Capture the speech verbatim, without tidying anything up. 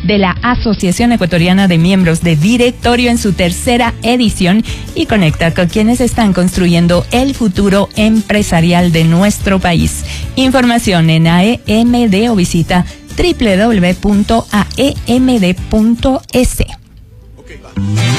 de la Asociación Ecuatoriana de Miembros de Directorio en su tercera edición y conecta con quienes están construyendo el futuro empresarial de nuestro país. Información en A E M D o visita doble u doble u doble u punto a e m d punto es. Okay,